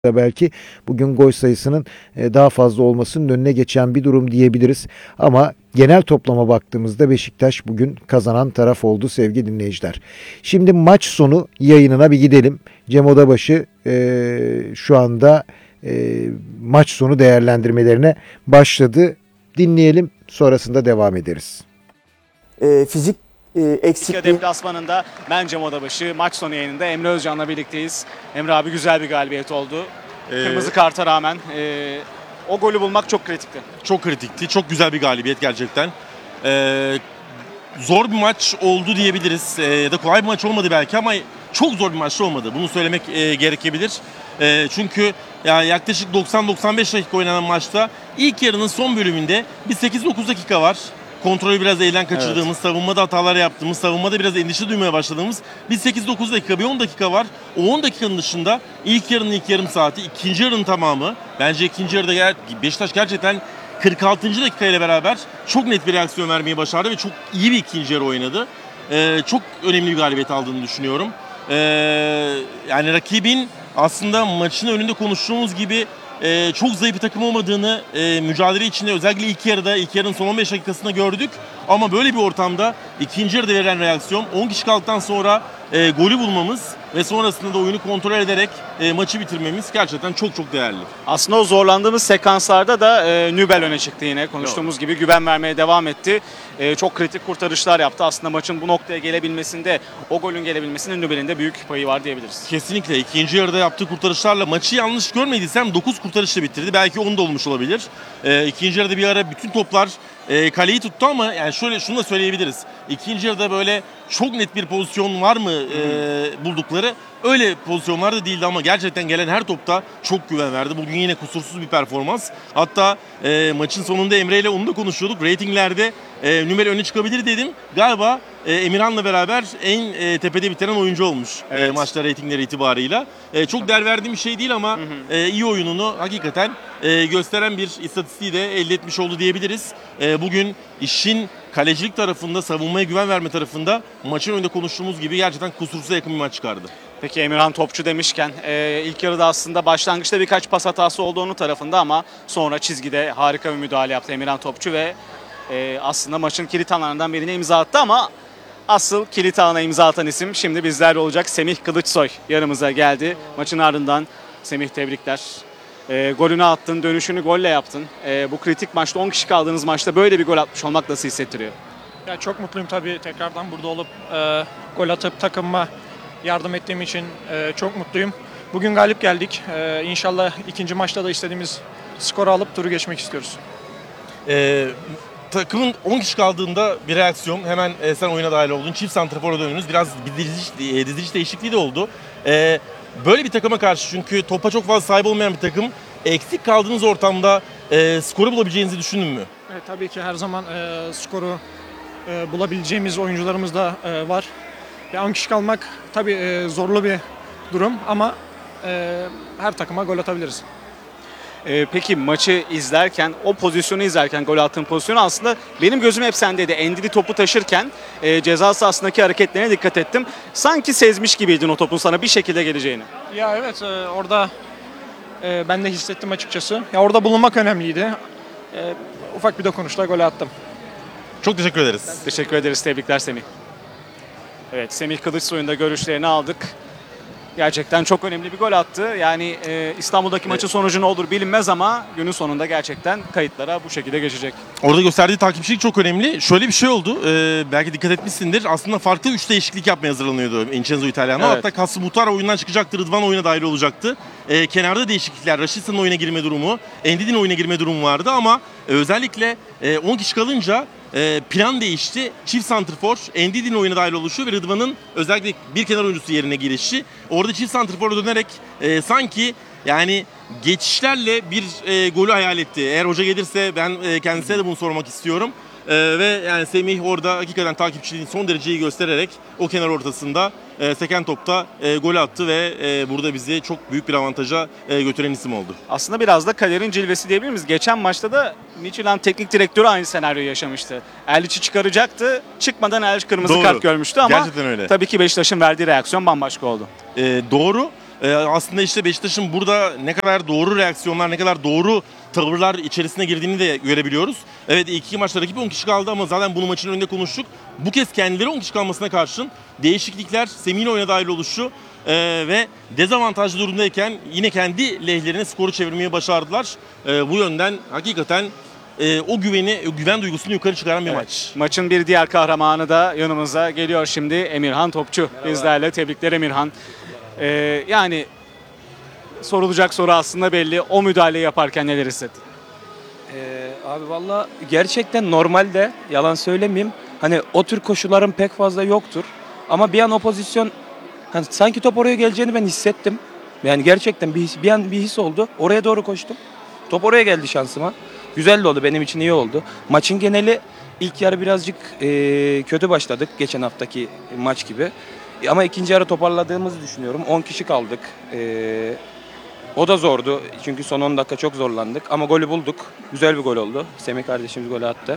da belki bugün gol sayısının daha fazla olmasının önüne geçen bir durum diyebiliriz. Ama genel toplama baktığımızda Beşiktaş bugün kazanan taraf oldu sevgili dinleyiciler. Şimdi maç sonu yayınına bir gidelim. Cem Odabaşı şu anda maç sonu değerlendirmelerine başladı. Dinleyelim, sonrasında devam ederiz. Fizik eksikliği. Deplasmanında ben Cem Odabaşı, maç sonu yayınında Emre Özcan'la birlikteyiz. Emre abi, güzel bir galibiyet oldu. Kırmızı karta rağmen o golü bulmak çok kritikti. Çok kritikti. Çok güzel bir galibiyet gerçekten. Zor bir maç oldu diyebiliriz. Ya da kolay bir maç olmadı belki ama çok zor bir maç olmadı. Bunu söylemek gerekebilir. Çünkü yani yaklaşık 90-95 dakika oynanan maçta ilk yarının son bölümünde bir 8-9 dakika var. Kontrolü biraz elden kaçırdığımız, evet, savunmada hatalar yaptığımız, savunmada biraz endişe duymaya başladığımız bir 8-9 dakika, bir 10 dakika var. O 10 dakikanın dışında ilk yarının ilk yarım saati, ikinci yarının tamamı. Bence ikinci yarıda Beşiktaş gerçekten 46. dakika ile beraber çok net bir reaksiyon vermeyi başardı ve çok iyi bir ikinci yarı oynadı. Çok önemli bir galibiyet aldığını düşünüyorum. Yani rakibin aslında maçın önünde konuştuğumuz gibi çok zayıf bir takım olmadığını mücadele içinde özellikle ilk yarının son 15 dakikasında gördük. Ama böyle bir ortamda ikinci yarıda verilen reaksiyon, 10 kişi kaldıktan sonra golü bulmamız ve sonrasında da oyunu kontrol ederek maçı bitirmemiz gerçekten çok çok değerli. Aslında o zorlandığımız sekanslarda da Nübel öne çıktı yine. Konuştuğumuz gibi güven vermeye devam etti. Çok kritik kurtarışlar yaptı. Aslında maçın bu noktaya gelebilmesinde, o golün gelebilmesinde Nübel'in de büyük payı var diyebiliriz. Kesinlikle. İkinci yarıda yaptığı kurtarışlarla maçı yanlış görmediysem 9 kurtarışla bitirdi. Belki 10 da olmuş olabilir. İkinci yarıda bir ara bütün toplar kaleyi tuttu ama yani şunu da söyleyebiliriz. İkinci yarıda böyle çok net bir pozisyon var mı buldukları? Öyle pozisyonlar da değildi ama gerçekten gelen her topta çok güven verdi. Bugün yine kusursuz bir performans. Hatta maçın sonunda Emre ile onu da konuşuyorduk. Ratinglerde Nübel öne çıkabilir dedim. Galiba Emirhan'la beraber en tepede bitiren oyuncu olmuş, evet, maçta ratingleri itibarıyla. Çok değer verdiğim bir şey değil ama iyi oyununu hakikaten gösteren bir istatistiği de elde etmiş oldu diyebiliriz. Bugün işin kalecilik tarafında, savunmaya güven verme tarafında maçın önünde konuştuğumuz gibi gerçekten kusursuza yakın bir maç çıkardı. Peki Emirhan topçu demişken ilk yarıda aslında başlangıçta birkaç pas hatası oldu onun tarafında ama sonra çizgide harika bir müdahale yaptı Emirhan topçu ve aslında maçın kilit anlarından birine imza attı ama asıl kilit anına imza atan isim şimdi bizlerle olacak. Semih Kılıçsoy yanımıza geldi. Maçın ardından Semih, tebrikler. Golünü attın, dönüşünü golle yaptın. Bu kritik maçta, 10 kişi kaldığınız maçta böyle bir gol atmış olmak nasıl hissettiriyor? Ya çok mutluyum tabii, tekrardan burada olup gol atıp takımıma yardım ettiğim için çok mutluyum. Bugün galip geldik. İnşallah ikinci maçta da istediğimiz skoru alıp turu geçmek istiyoruz. Takımın 10 kişi kaldığında bir reaksiyon, hemen sen oyuna dahil oldun. Çift santrafora dönünüz. Biraz bir diziliş değişikliği de oldu. Böyle bir takıma karşı, çünkü topa çok fazla sahip olmayan bir takım, eksik kaldığınız ortamda skoru bulabileceğinizi düşündün mü? Evet, tabii ki her zaman skoru bulabileceğimiz oyuncularımız da var. 10 kişi kalmak tabii zorlu bir durum ama her takıma gol atabiliriz. Peki maçı izlerken, o pozisyonu izlerken, gol attığın pozisyonu aslında benim gözüm hep sendeydi. Endidi topu taşırken ceza sahasındaki hareketlerine dikkat ettim. Sanki sezmiş gibiydin o topun sana bir şekilde geleceğini. Ya evet, orada ben de hissettim açıkçası. Ya orada bulunmak önemliydi. Ufak bir dokunuşla gol attım. Çok teşekkür ederiz. Teşekkür ederiz, tebrikler Semih. Evet, Semih Kılıçsoy'un da görüşlerini aldık. Gerçekten çok önemli bir gol attı. Yani İstanbul'daki maçın sonucu ne olur bilinmez ama günün sonunda gerçekten kayıtlara bu şekilde geçecek. Orada gösterdiği takipçilik çok önemli. Şöyle bir şey oldu. Belki dikkat etmişsindir. Aslında farklı 3 değişiklik yapmaya hazırlanıyordu Vincenzo Italiano. Evet. Hatta Kasım Muhtar oyundan çıkacaktı. Rıdvan oyuna dahil olacaktı. Kenarda değişiklikler. Raşitsa'nın oyuna girme durumu, Endidi'nin oyuna girme durumu vardı ama özellikle 10 kişi kalınca plan değişti. Çift santrfor, Endidi'nin oyuna dahil oluşu ve Rıdvan'ın özellikle bir kenar oyuncusu yerine girişi. Orada çift santrfora dönerek sanki yani geçişlerle bir golü hayal etti. Eğer hoca gelirse ben kendisine de bunu sormak istiyorum. Ve yani Semih orada hakikaten takipçiliğini son derece iyi göstererek o kenar ortasında seken topta gol attı ve burada bizi çok büyük bir avantaja götüren isim oldu. Aslında biraz da kaderin cilvesi diyebilir miyiz? Geçen maçta da Midtjylland teknik direktörü aynı senaryoyu yaşamıştı. Erliç'i çıkaracaktı. Çıkmadan Erliç kırmızı Doğru. kart görmüştü ama Gerçekten öyle. tabii ki Beşiktaş'ın verdiği reaksiyon bambaşka oldu. Doğru. Aslında işte Beşiktaş'ın burada ne kadar doğru reaksiyonlar, ne kadar doğru tavırlar içerisine girdiğini de görebiliyoruz. Evet, ilk iki maçta rakip 10 kişi kaldı ama zaten bunu maçın önünde konuştuk. Bu kez kendileri 10 kişi kalmasına karşın değişiklikler, Semih'in oyuna dahil oluşu ve dezavantajlı durumdayken yine kendi lehlerine skoru çevirmeyi başardılar. Bu yönden hakikaten o güven duygusunu yukarı çıkaran bir maç. Maçın bir diğer kahramanı da yanımıza geliyor şimdi, Emirhan Topçu. Bizlerle, tebrikler Emirhan. Yani sorulacak soru aslında belli. O müdahaleyi yaparken neler hissettin? Abi valla gerçekten normalde, yalan söylemeyeyim, hani o tür koşuların pek fazla yoktur. Ama bir an o pozisyon, hani sanki top oraya geleceğini ben hissettim. Yani gerçekten bir an bir his oldu. Oraya doğru koştum. Top oraya geldi şansıma. Güzel de oldu, benim için iyi oldu. Maçın geneli ilk yarı birazcık kötü başladık geçen haftaki maç gibi. Ama ikinci yarı toparladığımızı düşünüyorum. 10 kişi kaldık. O da zordu çünkü son 10 dakika çok zorlandık ama golü bulduk. Güzel bir gol oldu. Semih kardeşimiz golü attı.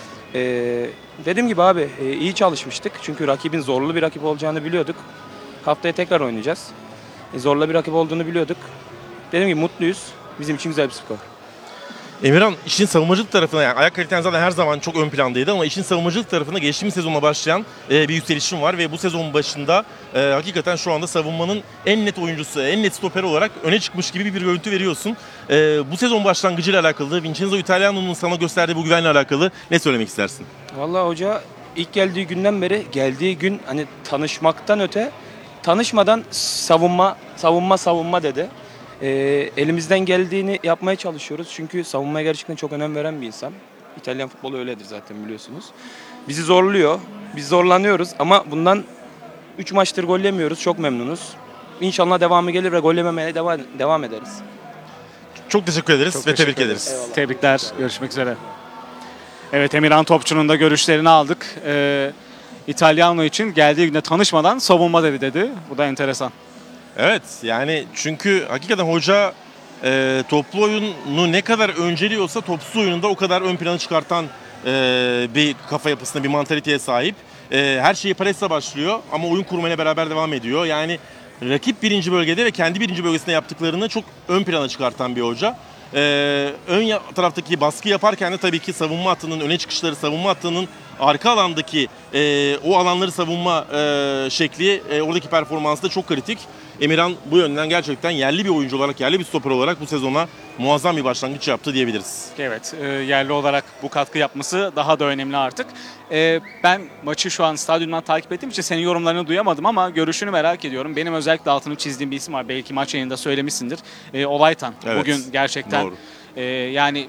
Dediğim gibi abi iyi çalışmıştık çünkü rakibin zorlu bir rakip olacağını biliyorduk. Haftaya tekrar oynayacağız. Zorlu bir rakip olduğunu biliyorduk. Dediğim gibi mutluyuz. Bizim için güzel bir skor. Emirhan, işin savunmacılık tarafına, yani ayak kaliten zaten her zaman çok ön plandaydı ama işin savunmacılık tarafına geçtiğimiz sezonla başlayan bir yükselişim var ve bu sezon başında hakikaten şu anda savunmanın en net oyuncusu, en net stoperi olarak öne çıkmış gibi bir görüntü veriyorsun. Bu sezon başlangıcıyla alakalı, Vincenzo Italiano'nun sana gösterdiği bu güvenle alakalı ne söylemek istersin? Vallahi hoca ilk geldiği günden beri, geldiği gün hani tanışmaktan öte, tanışmadan savunma dedi. Elimizden geldiğini yapmaya çalışıyoruz. Çünkü savunmaya gerçekten çok önem veren bir insan. İtalyan futbolu öyledir zaten, biliyorsunuz. Bizi zorluyor. Biz zorlanıyoruz ama bundan 3 maçtır gol yemiyoruz. Çok memnunuz. İnşallah devamı gelir ve gol yememeye devam ederiz. Çok teşekkür ederiz Çok ve teşekkür tebrik ederiz. Eyvallah. Tebrikler. Görüşmek üzere. Evet, Emirhan Topçu'nun da görüşlerini aldık. İtalyano için geldiği günde tanışmadan savunma dedi. Bu da enteresan. Evet, yani çünkü hakikaten hoca toplu oyunu ne kadar önceliyorsa topsuz oyunu da o kadar ön plana çıkartan bir kafa yapısına, bir mantaliteye sahip. Her şeyi presle başlıyor ama oyun kurmayla beraber devam ediyor. Yani rakip birinci bölgede ve kendi birinci bölgesinde yaptıklarını çok ön plana çıkartan bir hoca. Ön taraftaki baskı yaparken de tabii ki savunma hattının öne çıkışları, savunma hattının arka alandaki o alanları savunma şekli, oradaki performansı da çok kritik. Emirhan bu yönden gerçekten yerli bir oyuncu olarak, yerli bir stoper olarak bu sezona muazzam bir başlangıç yaptı diyebiliriz. Evet, yerli olarak bu katkı yapması daha da önemli artık. Ben maçı şu an stadyumdan takip ettiğim için senin yorumlarını duyamadım ama görüşünü merak ediyorum. Benim özellikle altını çizdiğim bir isim var. Belki maç yayında söylemişsindir. Olaytan. Evet, Bugün gerçekten doğru. yani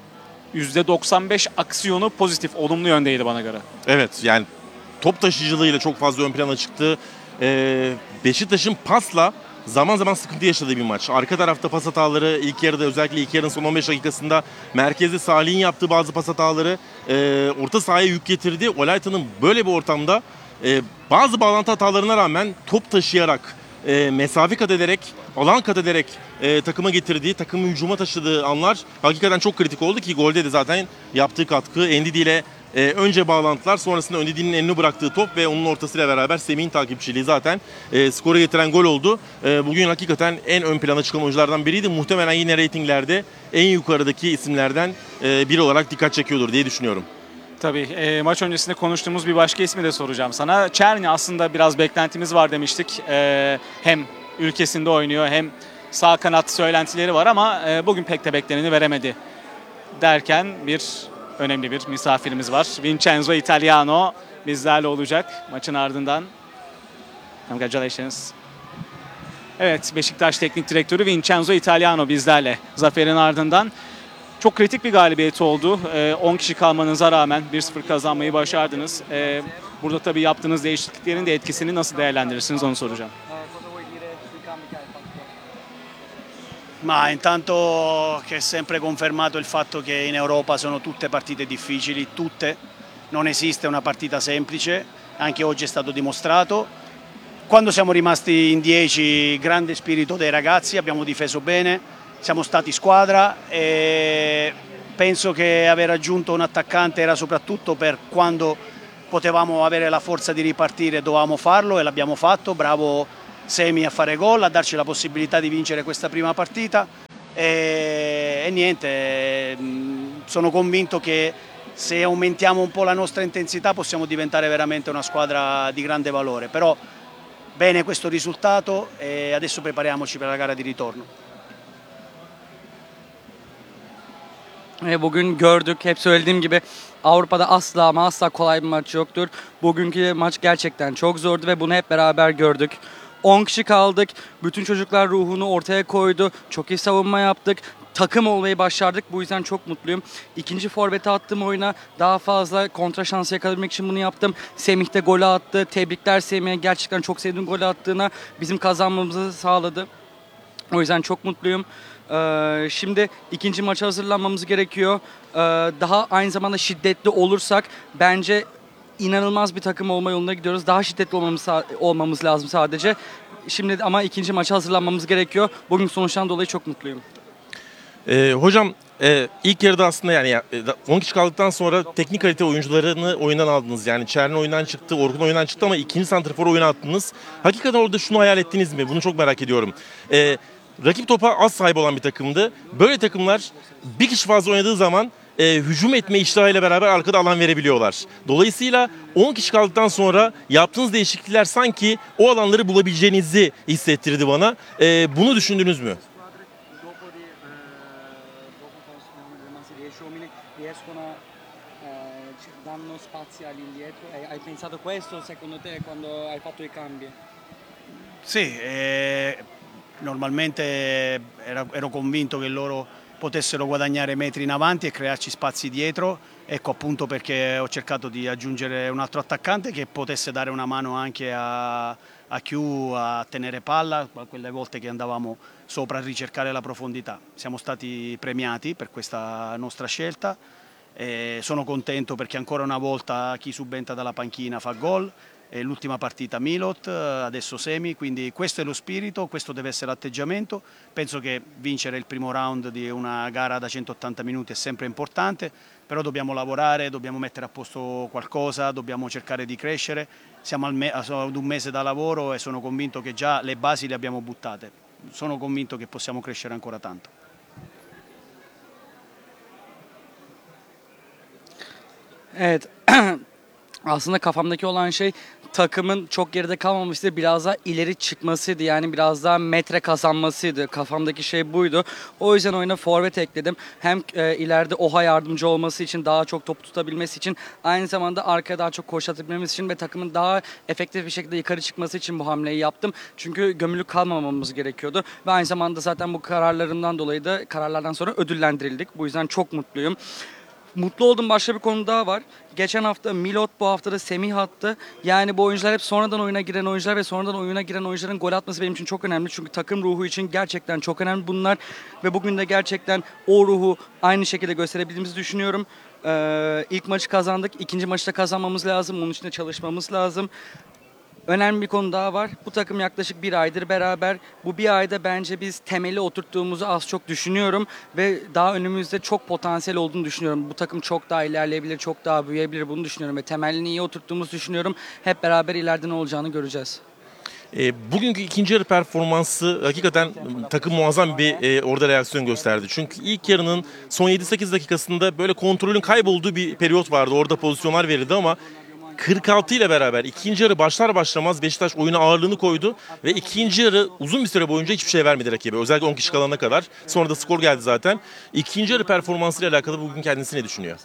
%95 aksiyonu pozitif, olumlu yöndeydi bana göre. Evet, yani top taşıyıcılığıyla çok fazla ön plana çıktı. Beşiktaş'ın pasla zaman zaman sıkıntı yaşadığı bir maç. Arka tarafta pas hataları, ilk yarıda, özellikle ilk yarının son 15 dakikasında merkezde Salih'in yaptığı bazı pas hataları orta sahaya yük getirdi. Olaytan'ın böyle bir ortamda bazı bağlantı hatalarına rağmen top taşıyarak, mesafe kat ederek, alan kat ederek takıma getirdiği, takımı hücuma taşıdığı anlar hakikaten çok kritik oldu ki golde de zaten yaptığı katkı, Ndidi ile önce bağlantılar, sonrasında Ndidi'nin eline bıraktığı top ve onun ortasıyla beraber Semih'in takipçiliği zaten skoru getiren gol oldu. Bugün hakikaten en ön plana çıkan oyunculardan biriydi. Muhtemelen yine reytinglerde en yukarıdaki isimlerden biri olarak dikkat çekiyordur diye düşünüyorum. Tabii maç öncesinde konuştuğumuz bir başka ismi de soracağım sana. Czerny, aslında biraz beklentimiz var demiştik. Hem ülkesinde oynuyor hem sağ kanat söylentileri var ama bugün pek de bekleneni veremedi derken önemli bir misafirimiz var. Vincenzo Italiano bizlerle olacak maçın ardından. Congratulations. Evet, Beşiktaş Teknik Direktörü Vincenzo Italiano bizlerle. Zaferin ardından çok kritik bir galibiyet oldu. 10 kişi kalmanıza rağmen 1-0 kazanmayı başardınız. Burada tabii yaptığınız değişikliklerin de etkisini nasıl değerlendirirsiniz onu soracağım. Ma intanto che è sempre confermato il fatto che in Europa sono tutte partite difficili, tutte, non esiste una partita semplice, anche oggi è stato dimostrato. Quando siamo rimasti in 10, grande spirito dei ragazzi, abbiamo difeso bene, siamo stati squadra e penso che aver aggiunto un attaccante era soprattutto per quando potevamo avere la forza di ripartire, dovevamo farlo e l'abbiamo fatto. Bravo Semi a fare gol, a darci la possibilità di vincere questa prima partita e niente, sono convinto che se aumentiamo un po' la nostra intensità possiamo diventare veramente una squadra di grande valore, però bene questo risultato e adesso prepariamoci per la gara di ritorno. Bugün gördük, hep söylediğim gibi Avrupa'da asla ama asla kolay bir maç yoktur. Bugünkü maç gerçekten çok zordu ve bunu hep beraber gördük. 10 kişi kaldık, bütün çocuklar ruhunu ortaya koydu, çok iyi savunma yaptık. Takım olmayı başardık. Bu yüzden çok mutluyum. İkinci forvete attığım oyuna daha fazla kontra şansı yakalamak için bunu yaptım. Semih de golü attı. Tebrikler Semih'e. Gerçekten çok sevdiğim golü attığına bizim kazanmamızı sağladı. O yüzden çok mutluyum. Şimdi ikinci maça hazırlanmamız gerekiyor. Daha aynı zamanda şiddetli olursak bence inanılmaz bir takım olma yoluna gidiyoruz. Daha şiddetli olmamız lazım sadece. Şimdi ama ikinci maça hazırlanmamız gerekiyor. Bugün sonuçtan dolayı çok mutluyum. Hocam ilk yarıda aslında yani 10 kişi kaldıktan sonra teknik kalite oyuncularını oyundan aldınız. Yani Çerni oyundan çıktı, Orkun oyundan çıktı ama ikinci santraforu oyuna attınız. Hakikaten orada şunu hayal ettiniz mi? Bunu çok merak ediyorum. Rakip topa az sahip olan bir takımdı. Böyle takımlar bir kişi fazla oynadığı zaman hücum etme iştahıyla beraber arkada alan verebiliyorlar. Dolayısıyla 10 kişi kaldıktan sonra yaptığınız değişiklikler sanki o alanları bulabileceğinizi hissettirdi bana. Bunu düşündünüz mü? Danno spaziali indietro. Hai pensato questo secondo te quando hai fatto i cambi? Sì, normalmente ero convinto che loro potessero guadagnare metri in avanti e crearci spazi dietro, ecco appunto perché ho cercato di aggiungere un altro attaccante che potesse dare una mano anche a Chiu a tenere palla, quelle volte che andavamo sopra a ricercare la profondità. Siamo stati premiati per questa nostra scelta e sono contento perché ancora una volta chi subentra dalla panchina fa gol. L'ultima partita Milot, adesso Semi, quindi questo è lo spirito, questo deve essere l'atteggiamento. Penso che vincere il primo round di una gara da 180 minuti è sempre importante, però dobbiamo lavorare, dobbiamo mettere a posto qualcosa, dobbiamo cercare di crescere. Siamo ad un mese da lavoro e sono convinto che già le basi le abbiamo buttate. Sono convinto che possiamo crescere ancora tanto. Evet. Aslında kafamdaki olan şey takımın çok geride kalmamıştı. Biraz daha ileri çıkmasıydı. Yani biraz daha metre kazanmasıydı. Kafamdaki şey buydu. O yüzden oyuna forvet ekledim. Hem ileride Oha yardımcı olması için, daha çok top tutabilmesi için, aynı zamanda arkaya daha çok koşabilmemiz için ve takımın daha efektif bir şekilde yukarı çıkması için bu hamleyi yaptım. Çünkü gömülü kalmamamız gerekiyordu. Ve aynı zamanda zaten bu kararlardan sonra ödüllendirildik. Bu yüzden çok mutluyum. Mutlu olduğum başka bir konu daha var. Geçen hafta Milot, bu hafta da Semih attı. Yani bu oyuncular hep sonradan oyuna giren oyuncular ve sonradan oyuna giren oyuncuların gol atması benim için çok önemli. Çünkü takım ruhu için gerçekten çok önemli bunlar. Ve bugün de gerçekten o ruhu aynı şekilde gösterebildiğimizi düşünüyorum. İlk maçı kazandık. İkinci maçı da kazanmamız lazım. Onun için de çalışmamız lazım. Önemli bir konu daha var. Bu takım yaklaşık bir aydır beraber. Bu bir ayda bence biz temeli oturttuğumuzu az çok düşünüyorum. Ve daha önümüzde çok potansiyel olduğunu düşünüyorum. Bu takım çok daha ilerleyebilir, çok daha büyüyebilir bunu düşünüyorum. Ve temelini iyi oturttuğumuzu düşünüyorum. Hep beraber ileride ne olacağını göreceğiz. Bugünkü ikinci yarı performansı hakikaten takım muazzam bir orada reaksiyon gösterdi. Çünkü ilk yarının son 7-8 dakikasında böyle kontrolün kaybolduğu bir periyot vardı. Orada pozisyonlar verildi ama 46 ile beraber ikinci yarı başlar başlamaz Beşiktaş oyuna ağırlığını koydu ve ikinci yarı uzun bir süre boyunca hiçbir şey vermedi rakibe. Özellikle 10 kişi kalana kadar. Sonra da skor geldi zaten. İkinci yarı performansıyla alakalı bugün kendisi ne düşünüyor?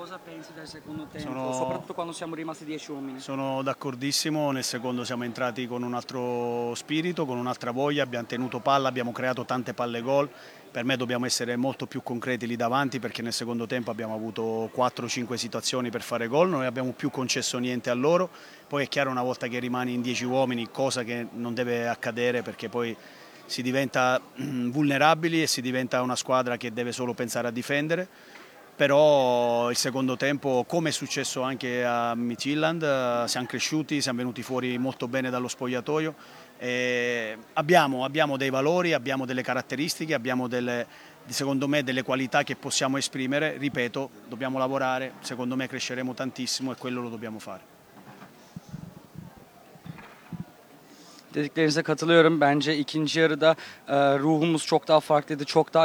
Sono d'accordissimo, nel secondo siamo entrati con un altro spirito, con un'altra voglia, abbiamo tenuto palla, abbiamo creato tante palle gol. Per me dobbiamo essere molto più concreti lì davanti perché nel secondo tempo abbiamo avuto 4-5 situazioni per fare gol, non abbiamo più concesso niente a loro. Poi è chiaro una volta che rimani in 10 uomini, cosa che non deve accadere perché poi si diventa vulnerabili e si diventa una squadra che deve solo pensare a difendere. Però il secondo tempo, come è successo anche a Midtjylland, siamo cresciuti, siamo venuti fuori molto bene dallo spogliatoio. Abbiamo dei valori, abbiamo delle caratteristiche, abbiamo secondo me delle qualità che possiamo esprimere. Ripeto, dobbiamo lavorare, secondo me cresceremo tantissimo e quello lo dobbiamo fare. Dediklerinize katılıyorum. Bence ikinci yarıda ruhumuz çok daha farklıydı. Çok daha